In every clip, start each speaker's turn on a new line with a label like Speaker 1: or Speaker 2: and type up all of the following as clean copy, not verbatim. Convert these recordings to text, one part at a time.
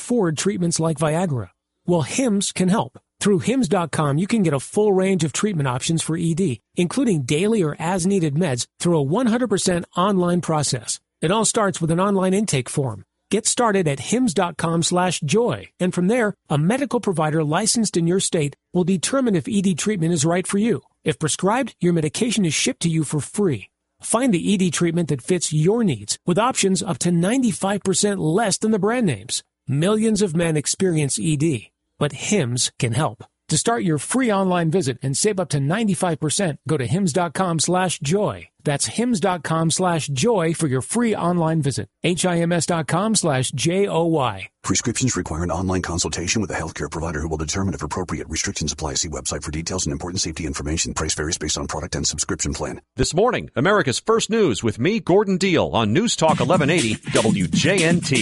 Speaker 1: afford treatments like Viagra. Well, Hims can help. Through Hims.com, you can get a full range of treatment options for ED, including daily or as-needed meds through a 100% online process. It all starts with an online intake form. Get started at hims.com/joy, and from there, a medical provider licensed in your state will determine if ED treatment is right for you. If prescribed, your medication is shipped to you for free. Find the ED treatment that fits your needs with options up to 95% less than the brand names. Millions of men experience ED, but Hims can help. To start your free online visit and save up to 95%, go to hims.com/joy. That's hims.com/joy for your free online visit. HIMS.com/JOY.
Speaker 2: Prescriptions require an online consultation with a healthcare provider who will determine if appropriate. Restrictions apply. See website for details and important safety information. Price varies based on product and subscription plan.
Speaker 3: This morning, America's First News with me, Gordon Deal, on News Talk 1180 WJNT.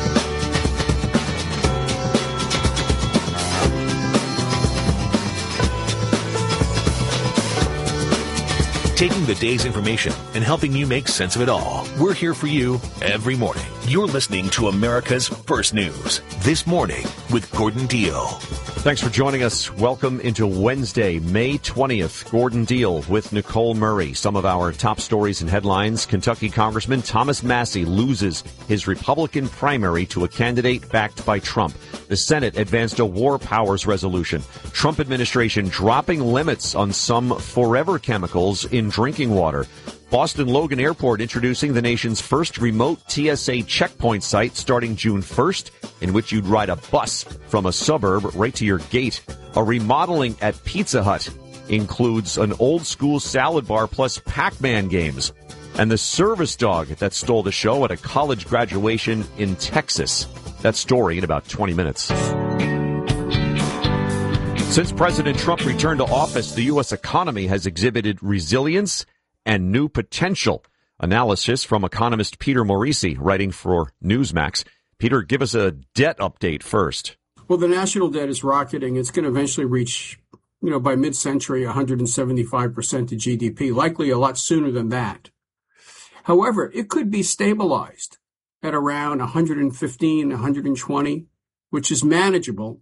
Speaker 4: Taking the day's information and helping you make sense of it all. We're here for you every morning. You're listening to America's First News. This Morning with Gordon Deal.
Speaker 3: Thanks for joining us. Welcome into Wednesday, May 20th. Gordon Deal with Nicole Murray. Some of our top stories and headlines. Kentucky Congressman Thomas Massie loses his Republican primary to a candidate backed by Trump. The Senate advanced a war powers resolution. Trump administration dropping limits on some forever chemicals in drinking water. Boston Logan Airport introducing the nation's first remote TSA checkpoint site starting June 1st, in which you'd ride a bus from a suburb right to your gate. A remodeling at Pizza Hut includes an old-school salad bar plus Pac-Man games. And the service dog that stole the show at a college graduation in Texas. That story in about 20 minutes. Since President Trump returned to office, the U.S. economy has exhibited resilience and new potential. Analysis from economist Peter Morisi, writing for Newsmax. Peter, give us a debt update first.
Speaker 5: Well, the national debt is rocketing. It's going to eventually reach, by mid-century, 175% of GDP, likely a lot sooner than that. However, it could be stabilized at around 115, 120, which is manageable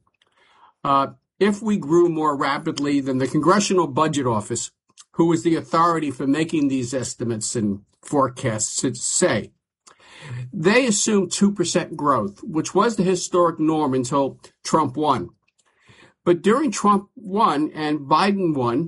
Speaker 5: if we grew more rapidly than the Congressional Budget Office, who is the authority for making these estimates and forecasts, say. They assumed 2% growth, which was the historic norm until Trump won. But during Trump won and Biden won,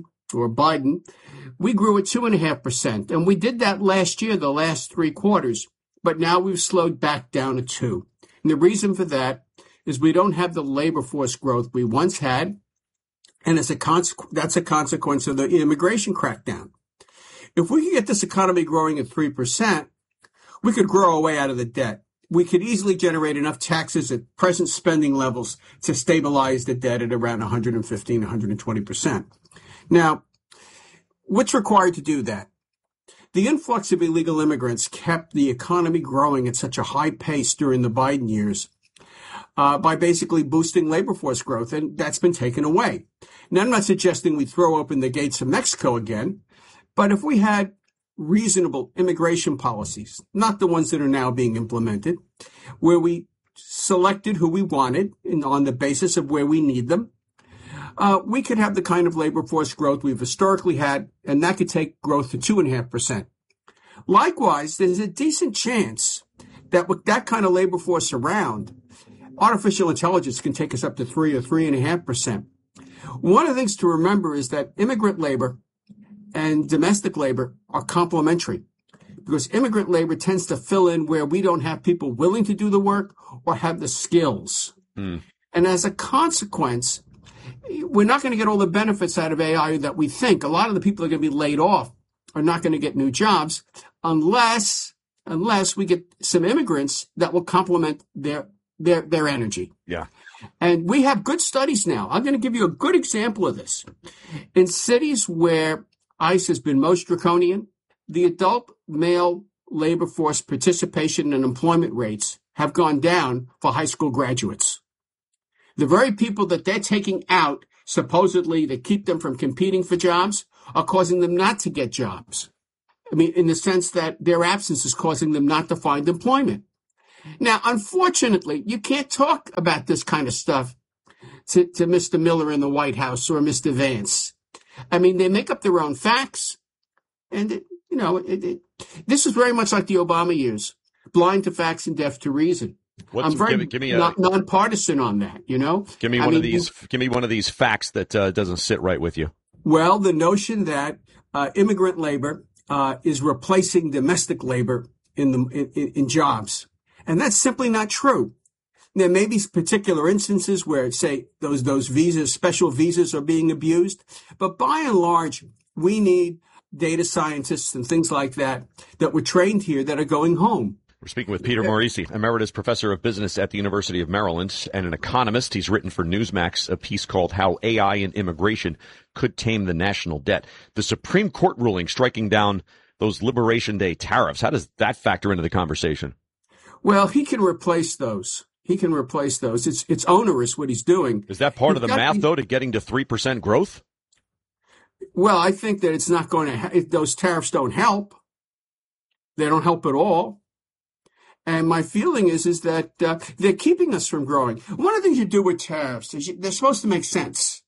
Speaker 5: we grew at 2.5%. And we did that last year, the last 3 quarters. But now we've slowed back down to 2. And the reason for that is we don't have the labor force growth we once had. And that's a consequence of the immigration crackdown. If we could get this economy growing at 3%, we could grow our way out of the debt. We could easily generate enough taxes at present spending levels to stabilize the debt at around 115, 120%. Now, what's required to do that? The influx of illegal immigrants kept the economy growing at such a high pace during the Biden years by basically boosting labor force growth, and that's been taken away. Now, I'm not suggesting we throw open the gates of Mexico again, but if we had reasonable immigration policies, not the ones that are now being implemented, where we selected who we wanted on the basis of where we need them, we could have the kind of labor force growth we've historically had, and that could take growth to 2.5%. Likewise, there's a decent chance that with that kind of labor force around, artificial intelligence can take us up to 3 or 3.5%. One of the things to remember is that immigrant labor and domestic labor are complementary, because immigrant labor tends to fill in where we don't have people willing to do the work or have the skills. And as a consequence, we're not going to get all the benefits out of AI that we think. A lot of the people that are going to be laid off are not going to get new jobs unless we get some immigrants that will complement their energy. Yeah. And we have good studies now. I'm going to give you a good example of this. In cities where ICE has been most draconian, the adult male labor force participation and employment rates have gone down for high school graduates. The very people that they're taking out, supposedly to keep them from competing for jobs, are causing them not to get jobs. I mean, in the sense that their absence is causing them not to find employment. Now, unfortunately, you can't talk about this kind of stuff to Mr. Miller in the White House or Mr. Vance. I mean, they make up their own facts. And, this is very much like the Obama years, blind to facts and deaf to reason. I'm very nonpartisan on that,
Speaker 3: Give me one of these facts that doesn't sit right with you.
Speaker 5: Well, the notion that immigrant labor is replacing domestic labor in jobs. And that's simply not true. There may be particular instances where, say, those visas, special visas are being abused. But by and large, we need data scientists and things like that were trained here that are going home.
Speaker 3: We're speaking with Peter Morici, Emeritus Professor of Business at the University of Maryland and an economist. He's written for Newsmax a piece called How AI and Immigration Could Tame the National Debt. The Supreme Court ruling striking down those Liberation Day tariffs, how does that factor into the conversation?
Speaker 5: Well, he can replace those. It's onerous what he's doing.
Speaker 3: Is that part of the math, though, to getting to 3% growth?
Speaker 5: Well, I think that it's not going to, those tariffs don't help. They don't help at all. And my feeling is that they're keeping us from growing. One of the things you do with tariffs is they're supposed to make sense.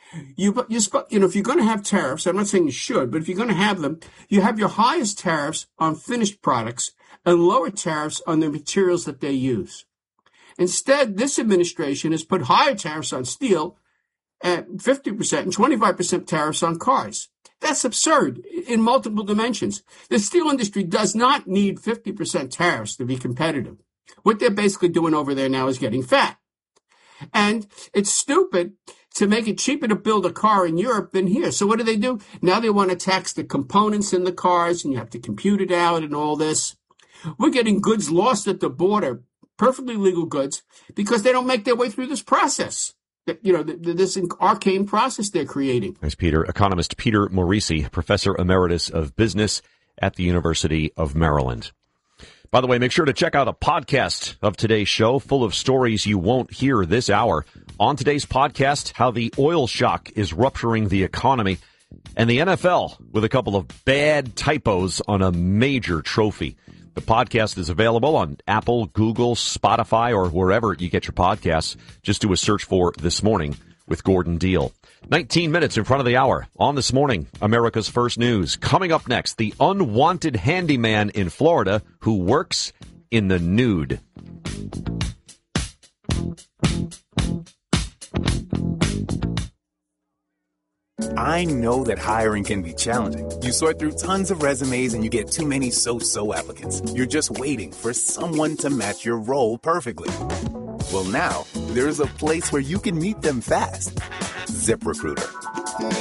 Speaker 5: If you're going to have tariffs, I'm not saying you should, but if you're going to have them, you have your highest tariffs on finished products and lower tariffs on the materials that they use. Instead, this administration has put higher tariffs on steel at 50% and 25% tariffs on cars. That's absurd in multiple dimensions. The steel industry does not need 50% tariffs to be competitive. What they're basically doing over there now is getting fat. And it's stupid to make it cheaper to build a car in Europe than here. So what do? Now they want to tax the components in the cars, and you have to compute it out and all this. We're getting goods lost at the border, perfectly legal goods, because they don't make their way through this process. This arcane process they're creating.
Speaker 3: Thanks, Peter. Economist Peter Morici, Professor Emeritus of Business at the University of Maryland. By the way, make sure to check out a podcast of today's show full of stories you won't hear this hour. On today's podcast, how the oil shock is rupturing the economy, and the NFL with a couple of bad typos on a major trophy. The podcast is available on Apple, Google, Spotify, or wherever you get your podcasts. Just do a search for This Morning with Gordon Deal. 19 minutes in front of the hour on This Morning, America's First News. Coming up next, the unwanted handyman in Florida who works in the nude.
Speaker 6: I know that hiring can be challenging. You sort through tons of resumes and you get too many so-so applicants. You're just waiting for someone to match your role perfectly. Well, now, there's a place where you can meet them fast. ZipRecruiter.